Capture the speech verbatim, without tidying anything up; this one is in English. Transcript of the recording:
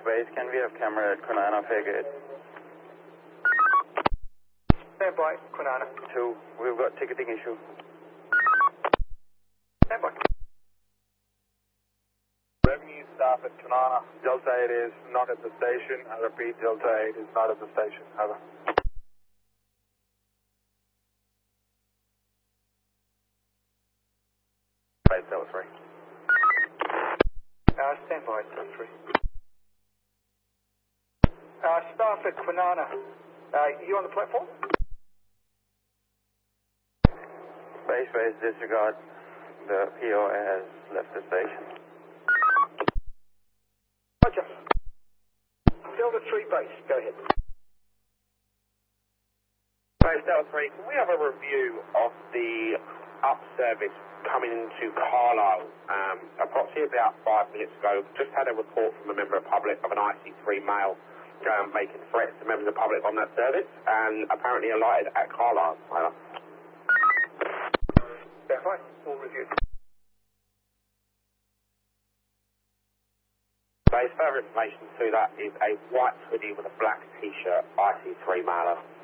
base, can we have camera at Kwinana Fairgate? Stand by, Kwinana. Two, we've got ticketing issue. Stand by. Revenue staff at Kwinana. Delta eight is not at the station. I repeat, Delta eight is not at the station. Over. Base Delta three. Uh, stand by, Delta three. Uh, staff at Kwinana, uh, you on the platform? Base, base, disregard. The P O has left the station. Roger. Delta three base, go ahead. Base Delta three, can we have a review of the up service coming into Carlisle? Um, approximately about five minutes ago, just had a report from a member of the public of an I C three male um, making threats to members of the public on that service, and apparently alighted at Carlisle. Uh, Stand by, full review. Base, further information to that is a white hoodie with a black t-shirt, I C three mailer.